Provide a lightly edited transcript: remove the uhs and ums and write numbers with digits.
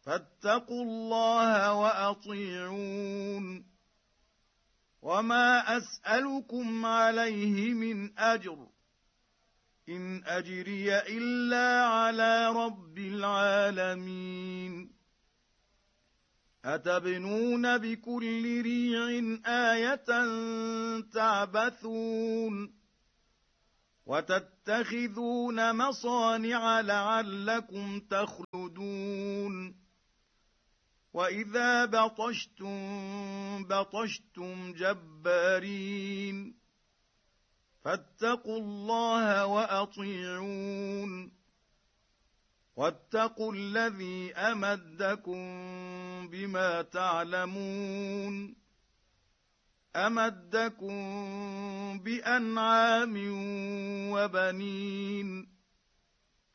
فاتقوا الله وأطيعون. وما أسألكم عليه من أجر، إن أجري إلا على رب العالمين. أتبنون بكل ريع آية تعبثون، وتتخذون مصانع لعلكم تخلدون. وإذا بطشتم بطشتم جبارين، فاتقوا الله وأطيعون. واتقوا الذي أمدكم بما تعلمون، أمدكم بأنعام وبنين